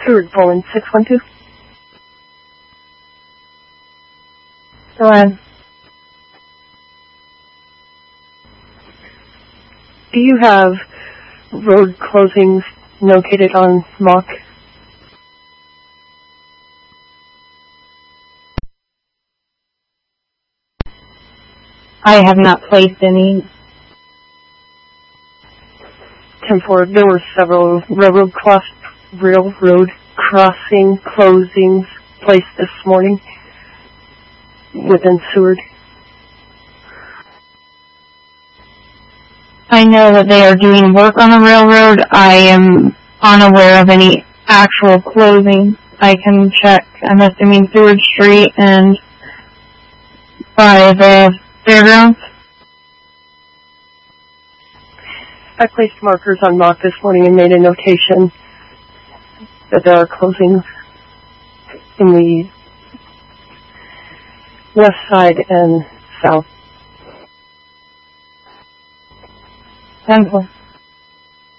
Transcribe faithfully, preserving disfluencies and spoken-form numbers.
Stewart, Poland, six one two. Go ahead. Do you have road closings located on Mock? I have not placed any. ten four, there were several railroad, cross, railroad crossing closings placed this morning within Seward. I know that they are doing work on the railroad. I am unaware of any actual closing. I can check, I'm assuming Seward Street and by the fairgrounds. I placed markers on Mock this morning and made a notation that there are closings in the west side and south. ten four.